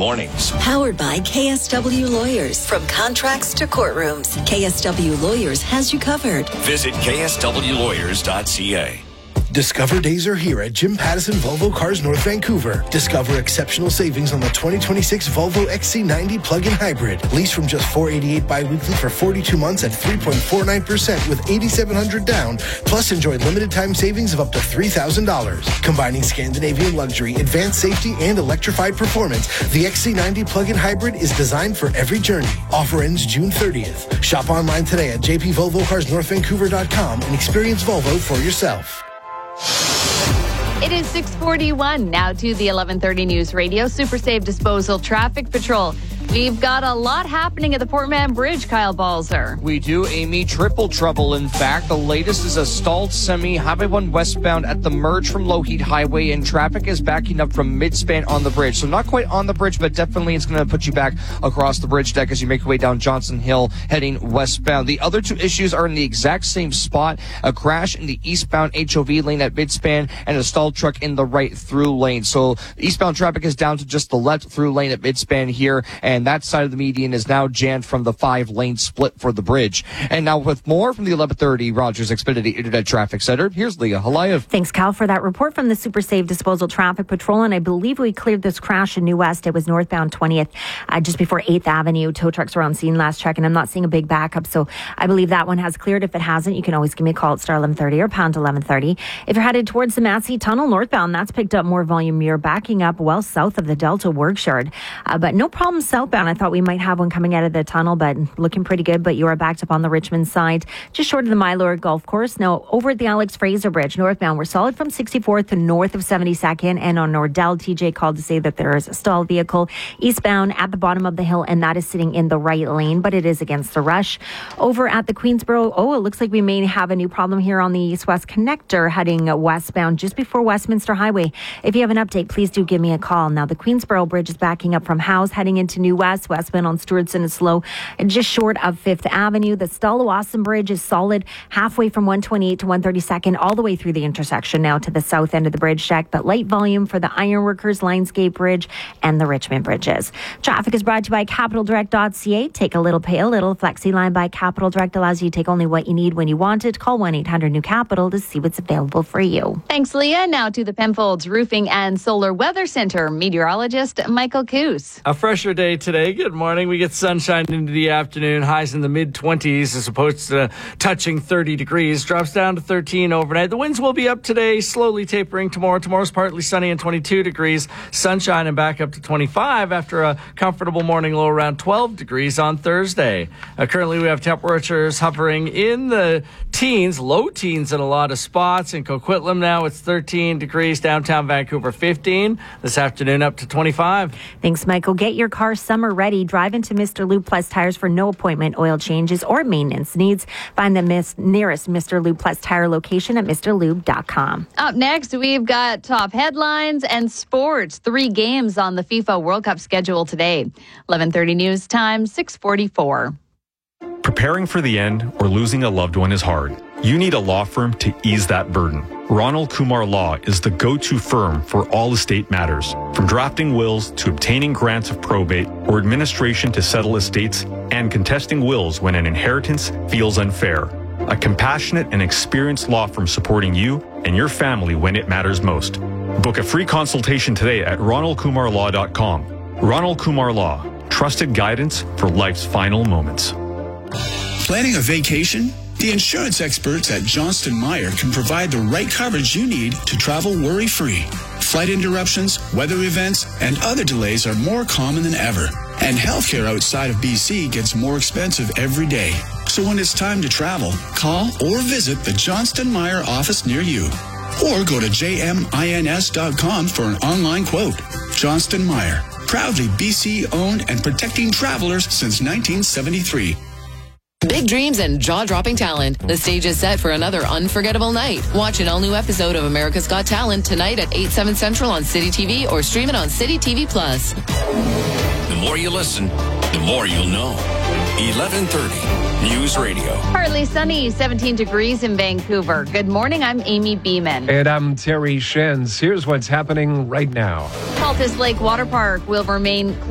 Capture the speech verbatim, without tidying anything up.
mornings. Powered by K S W Lawyers. From contracts to courtrooms, K S W Lawyers has you covered. Visit K S W lawyers dot c a. Discover days are here at Jim Pattison Volvo Cars North Vancouver. Discover exceptional savings on the twenty twenty-six Volvo X C ninety plug-in hybrid. Lease from just four hundred eighty-eight dollars bi-weekly for forty-two months at three point four nine percent with eight thousand seven hundred dollars down. Plus, enjoy limited time savings of up to three thousand dollars. Combining Scandinavian luxury, advanced safety, and electrified performance, the X C ninety plug-in hybrid is designed for every journey. Offer ends June thirtieth. Shop online today at j p volvo cars north vancouver dot com and experience Volvo for yourself. It is six forty-one. Now to the eleven thirty News Radio Super Safe Disposal Traffic Patrol. We've got a lot happening at the Port Mann Bridge, Kyle Balzer. We do, Amy. Triple trouble, in fact. The latest is a stalled semi, Highway one westbound at the merge from Lougheed Highway, and traffic is backing up from mid-span on the bridge. So not quite on the bridge, but definitely it's going to put you back across the bridge deck as you make your way down Johnson Hill heading westbound. The other two issues are in the exact same spot. A crash in the eastbound H O V lane at mid-span and a stalled truck in the right through lane. So eastbound traffic is down to just the left through lane at mid-span here, and that side of the median is now jammed from the five-lane split for the bridge. And now with more from the eleven thirty Rogers Xfinity Internet Traffic Center, here's Leah Halayev. Thanks, Cal, for that report from the Super Safe Disposal Traffic Patrol. And I believe we cleared this crash in New West. It was northbound twentieth, uh, just before eighth Avenue. Tow trucks were on scene last check, and I'm not seeing a big backup. So I believe that one has cleared. If it hasn't, you can always give me a call at star eleven thirty or pound eleven thirty. If you're headed towards the Massey Tunnel northbound, that's picked up more volume. You're backing up well south of the Delta Workshard. Uh, but no problem southbound. I thought we might have one coming out of the tunnel, but looking pretty good. But you are backed up on the Richmond side, just short of the Mylord Golf Course. Now, over at the Alex Fraser Bridge, northbound, we're solid from sixty-fourth to north of seventy-second. And on Nordell, T J called to say that there is a stalled vehicle eastbound at the bottom of the hill, and that is sitting in the right lane, but it is against the rush. Over at the Queensboro, oh, it looks like we may have a new problem here on the east-west connector heading westbound just before Westminster Highway. If you have an update, please do give me a call. Now, the Queensboro Bridge is backing up from Howes heading into New West. Westbound on Stewardson is slow and just short of fifth Avenue. The Stallawasam Bridge is solid halfway from one twenty-eight to one thirty-second, all the way through the intersection now to the south end of the bridge deck, but light volume for the Ironworkers, Lionsgate Bridge, and the Richmond bridges. Traffic is brought to you by capital direct dot c a. Take a little, pay a little. Flexi line by Capital Direct allows you to take only what you need when you want it. Call one eight hundred new capital to see what's available for you. Thanks, Leah. Now to the Penfolds Roofing and Solar Weather Center meteorologist Michael Coos. A fresher day today. Good morning. We get sunshine into the afternoon. Highs in the mid-twenties as opposed to touching thirty degrees. Drops down to thirteen overnight. The winds will be up today, slowly tapering tomorrow. Tomorrow's partly sunny and twenty-two degrees. Sunshine and back up to twenty-five after a comfortable morning low around twelve degrees on Thursday. Uh, currently, we have temperatures hovering in the teens, low teens in a lot of spots. In Coquitlam now, it's thirteen degrees. Downtown Vancouver, fifteen. This afternoon, up to twenty-five. Thanks, Michael. Get your car summer ready. Drive into Mister Lube Plus Tires for no appointment oil changes or maintenance needs. Find the mis- nearest Mister Lube Plus Tire location at mister lube dot com. Up next, we've got top headlines and sports. Three games on the FIFA World Cup schedule today. eleven thirty News Time, six forty-four. Preparing for the end or losing a loved one is hard. You need a law firm to ease that burden. Ronald Kumar Law is the go-to firm for all estate matters, from drafting wills to obtaining grants of probate or administration to settle estates and contesting wills when an inheritance feels unfair. A compassionate and experienced law firm supporting you and your family when it matters most. Book a free consultation today at ronald kumar law dot com. Ronald Kumar Law, trusted guidance for life's final moments. Planning a vacation? The insurance experts at Johnston Meyer can provide the right coverage you need to travel worry-free. Flight interruptions, weather events, and other delays are more common than ever. And healthcare outside of B C gets more expensive every day. So when it's time to travel, call or visit the Johnston Meyer office near you. Or go to j m ins dot com for an online quote. Johnston Meyer, proudly B C-owned and protecting travelers since nineteen seventy-three. Big dreams and jaw-dropping talent. The stage is set for another unforgettable night. Watch an all-new episode of America's Got Talent tonight at eight, seven Central on City T V or stream it on City T V Plus. The more you listen, the more you'll know. eleven thirty News Radio. Partly sunny, seventeen degrees in Vancouver. Good morning, I'm Amy Beeman. And I'm Terry Shenz. Here's what's happening right now. Altus Lake Water Park will remain